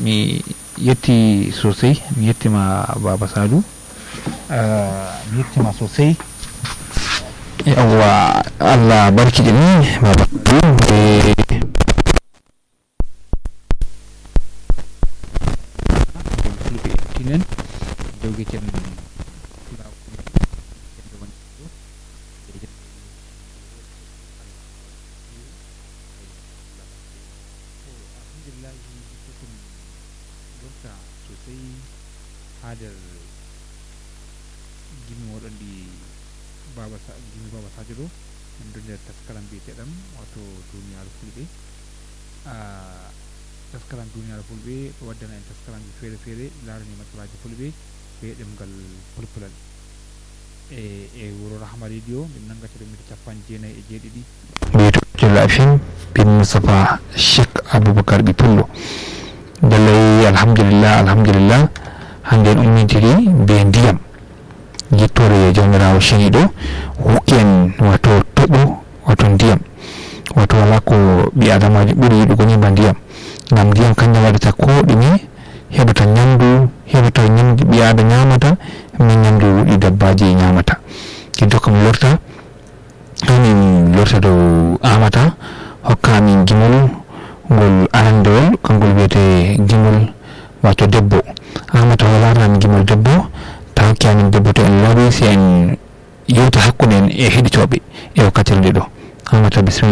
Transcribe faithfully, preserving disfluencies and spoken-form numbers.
mi yetti sosai mi yettima Baba Sadu mi yettima sosai yawwa Allah barki da ni Baba Sadu fulbe tinen doge ken sosai hadar gimi waɗandi baba sa gimi baba sajiro min do nder taskaram biyeteɗam wato duniyaaru fulɓe a taskaram duniyaaru fulɓe ɗo waddana en taskaramji feere feere laarani masalaji fulɓe be ɗemgal pulpulal e e wuro Rahma radio min nangata ɗum mita capanɗe jeenayyi e jeeɗiɗi mbiyeto Jolla F M bin Moustapha Cheikh Aboubacar ɓi pullo dalay alhamdulillah alhamdulillah hande en ummintiri be ndiyam yettore jawmirawo ceniɗo hokki en wato toɓo wato ndiyam wato wala ko ɓi adamajo ɓuuri yiɗugo ni ba ndiyam ngam ndiyam kanjum waɗata ko ɗume heɓata ñamdu heɓata ñamdu ɓi ada ñamata min ñamdu ɗi dabbaji ñamata kiddo kam lorta hamin lorta dow amata hokka min gimol ngol arandewol kangol wiyete gimol wato debbo amata walarami gimol debbo taw kiamin debbo to en lawi si en yewta hakkude en e heɗitoɓe e wakkatire nde ɗo amata bismillah